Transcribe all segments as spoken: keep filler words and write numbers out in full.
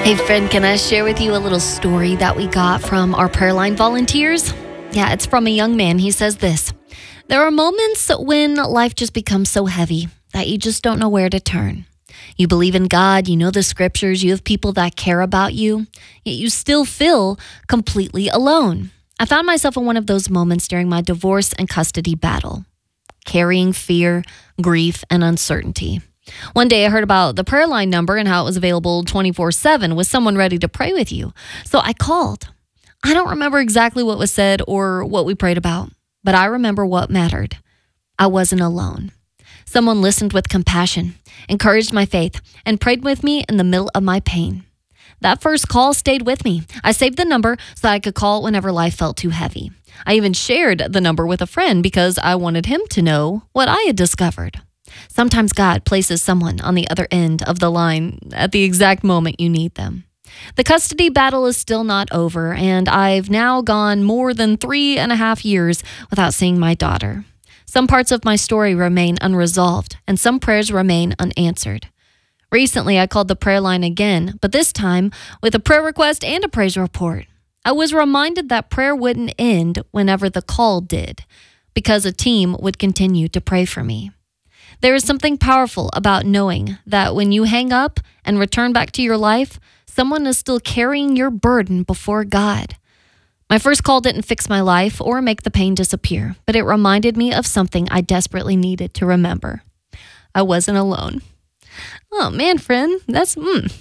Hey friend, can I share with you a little story that we got from our prayer line volunteers? Yeah, it's from a young man. He says this: there are moments when life just becomes so heavy that you just don't know where to turn. You believe in God, you know the scriptures, you have people that care about you, yet you still feel completely alone. I found myself in one of those moments during my divorce and custody battle, carrying fear, grief, and uncertainty. One day I heard about the prayer line number and how it was available twenty-four seven with someone ready to pray with you. So I called. I don't remember exactly what was said or what we prayed about, but I remember what mattered. I wasn't alone. Someone listened with compassion, encouraged my faith, and prayed with me in the middle of my pain. That first call stayed with me. I saved the number so that I could call whenever life felt too heavy. I even shared the number with a friend because I wanted him to know what I had discovered. Sometimes God places someone on the other end of the line at the exact moment you need them. The custody battle is still not over, and I've now gone more than three and a half years without seeing my daughter. Some parts of my story remain unresolved, and some prayers remain unanswered. Recently, I called the prayer line again, but this time with a prayer request and a praise report. I was reminded that prayer wouldn't end whenever the call did, because a team would continue to pray for me. There is something powerful about knowing that when you hang up and return back to your life, someone is still carrying your burden before God. My first call didn't fix my life or make the pain disappear, but it reminded me of something I desperately needed to remember. I wasn't alone. Oh man, friend, that's mm,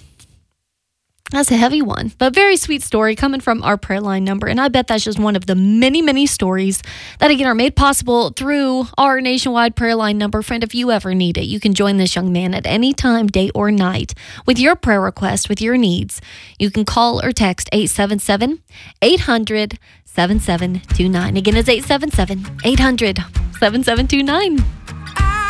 that's a heavy one, but very sweet story coming from our prayer line number. And I bet that's just one of the many, many stories that again are made possible through our nationwide prayer line number. Friend, if you ever need it, you can join this young man at any time, day or night, with your prayer request, with your needs. You can call or text eight seven seven, eight hundred, seven seven two nine. Again, it's eight seven seven, eight hundred, seven seven two nine.